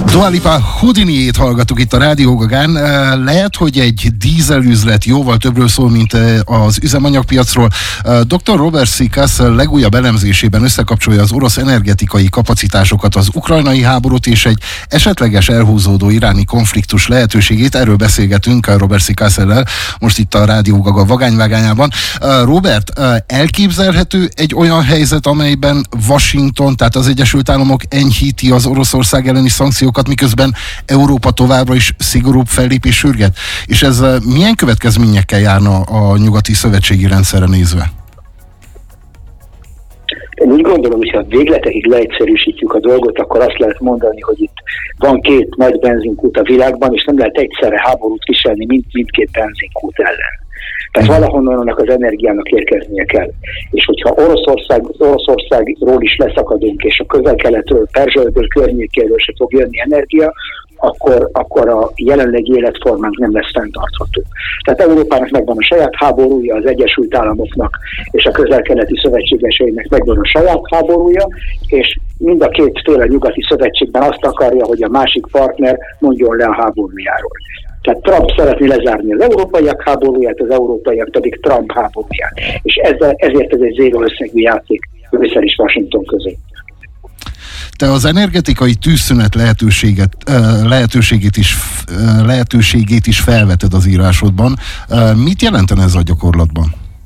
Dua Lipa Houdiniét hallgattuk itt a Rádió Gagán. Lehet, hogy egy dízelüzlet jóval többről szól, mint az üzemanyagpiacról. Dr. Robert C. Castle legújabb elemzésében összekapcsolja az orosz energetikai kapacitásokat, az ukrajnai háborút és egy esetleges elhúzódó iráni konfliktus lehetőségét. Erről beszélgetünk Robert C. Castle-lel most itt a Rádió Gaga vagányvágányában. Robert, elképzelhető egy olyan helyzet, amelyben Washington, tehát az Egyesült Államok enyhíti az Oroszország elleni szankciókat, miközben Európa továbbra is szigorúbb fellépés sürget? És ez milyen következményekkel járna a nyugati szövetségi rendszerre nézve? Én úgy gondolom, hogy ha végletekig leegyszerűsítjük a dolgot, akkor azt lehet mondani, hogy itt van két nagy benzinkút a világban, és nem lehet egyszerre háborút viselni mindkét benzinkút ellen. Tehát valahonnan annak az energiának érkeznie kell. És hogyha Oroszországról is leszakadunk, és a Közel-Keletről, Perzsa-öböl környékéről se fog jönni energia, akkor a jelenlegi életformánk nem lesz fenntartható. Tehát Európának megvan a saját háborúja, az Egyesült Államoknak és a közel-keleti szövetségeseinek megvan a saját háborúja, és mind a két fél a nyugati szövetségben azt akarja, hogy a másik partner mondjon le a háborújáról. Tehát Trump szeretné lezárni az európaiak háborúját, az európaiak pedig Trump háborúját. És ezért ez egy zéró összegű játék Brüsszel és Washington között. Te az energetikai tűzszünet lehetőségét is felveted az írásodban. Mit jelentene ez a gyakorlatban?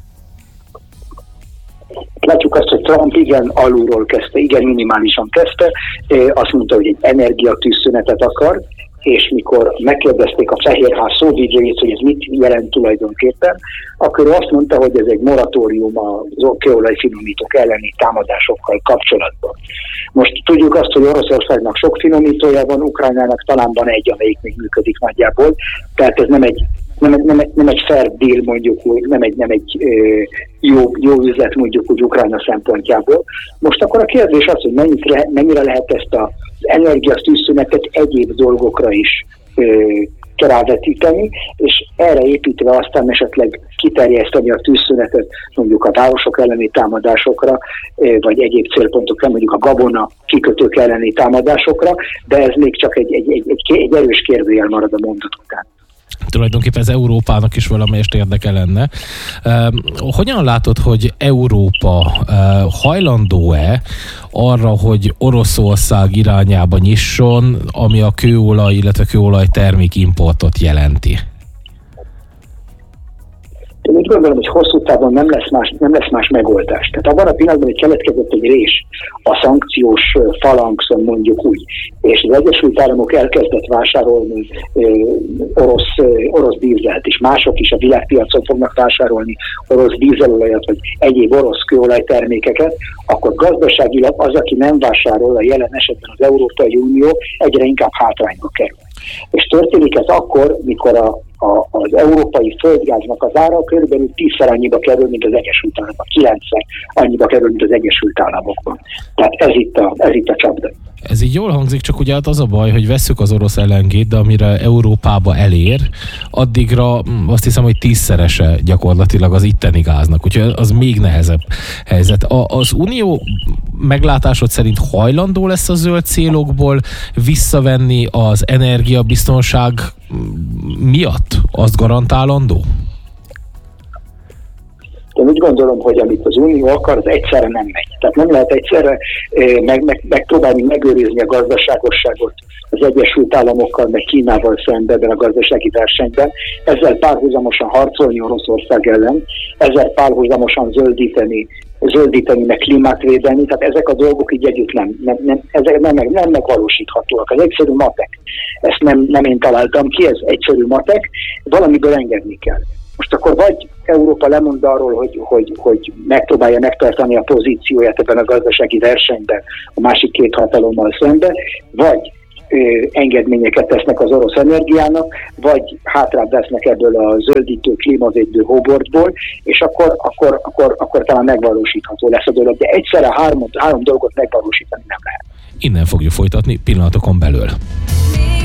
Látjuk azt, hogy Trump igen alulról kezdte, igen minimálisan kezdte. Azt mondta, hogy egy energiatűzszünetet akar, és mikor megkérdezték a Fehérház szóvivőjét, hogy ez mit jelent tulajdonképpen, akkor ő azt mondta, hogy ez egy moratórium az kőolajfinomítók elleni támadásokkal kapcsolatban. Most tudjuk azt, hogy Oroszországnak sok finomítója van, Ukrajnának talán van egy, amelyik még működik nagyjából, tehát ez nem egy fair deal, mondjuk úgy, nem egy jó üzlet, mondjuk úgy Ukrajna szempontjából. Most akkor a kérdés az, hogy mennyire lehet ezt az energiatűzszünetet egyéb dolgokra is rávetíteni, és erre építve aztán esetleg kiterjeszteni a tűzszünetet mondjuk a városok elleni támadásokra, vagy egyéb célpontokra, mondjuk a gabona kikötők elleni támadásokra, de ez még csak egy erős kérdőjel marad a mondat után. Tulajdonképpen ez Európának is valamelyest érdeke lenne. Hogyan látod, hogy Európa hajlandó-e arra, hogy Oroszország irányába nyisson, ami a kőolaj, illetve kőolajtermék importot jelenti? Én úgy gondolom, hogy hosszú távon nem lesz más megoldás. Tehát abban a pillanatban, hogy keletkezett egy rés a szankciós falangszon, mondjuk úgy, és az Egyesült Államok elkezdett vásárolni orosz dízelt, és mások is a világpiacon fognak vásárolni orosz dízelolajat, vagy egyéb orosz kőolajtermékeket, akkor gazdaságilag az, aki nem vásárol, a jelen esetben az Európai Unió egyre inkább hátrányba kerül. És történik ez akkor, mikor az európai földgáznak az ára körülbelül 10-szer annyiba kerül, mint az Egyesült Államokban, 9-szer annyiba kerül, mint az Egyesült Államokban. Tehát ez itt a csapda. Ez így jól hangzik, csak ugye az a baj, hogy vesszük az orosz LNG-t, de amire Európába elér, addigra azt hiszem, hogy 10-szerese gyakorlatilag az itteni gáznak, úgyhogy az még nehezebb helyzet. Az Unió meglátásod szerint hajlandó lesz a zöld célokból visszavenni az energiabiztonság miatt? Azt garantálandó? Én úgy gondolom, hogy amit az Unió akar, az egyszerre nem megy. Tehát nem lehet egyszerre megpróbálni megőrizni a gazdaságosságot az Egyesült Államokkal, meg Kínával szemben ebben a gazdasági versenyben, ezzel párhuzamosan harcolni Oroszország ellen, ezzel párhuzamosan zöldíteni, meg klímát védeni, tehát ezek a dolgok így együtt nem megvalósíthatóak. Ez egyszerű matek. Ezt nem én találtam ki, ez egyszerű matek, valamiből engedni kell. Most akkor vagy Európa lemond arról, hogy megpróbálja megtartani a pozícióját ebben a gazdasági versenyben a másik két hatalommal szemben, vagy engedményeket tesznek az orosz energiának, vagy hátrább vesznek ebből a zöldítő, klímavédő hóbortból, és akkor talán megvalósítható lesz a dolog. De egyszerre három dolgot megvalósítani nem lehet. Innen fogjuk folytatni pillanatokon belül.